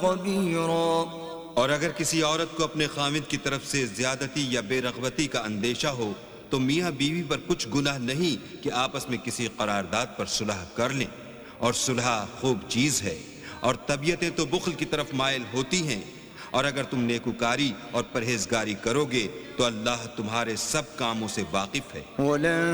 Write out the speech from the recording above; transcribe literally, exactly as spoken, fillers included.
خبيرا। और अगर किसी औरत को अपने खामिद की तरफ से ज्यादती या बेरग़बती का अंदेशा हो तो मियाँ बीवी पर कुछ गुनाह नहीं कि आपस में किसी करारदाद पर सुलह कर लें, और सुलह खूब चीज है, और तबीयतें तो बुख्ल की तरफ मायल होती हैं। और अगर तुम नेकुकारी और परहेजगारी करोगे तो अल्लाह तुम्हारे सब कामों से वाकिफ है।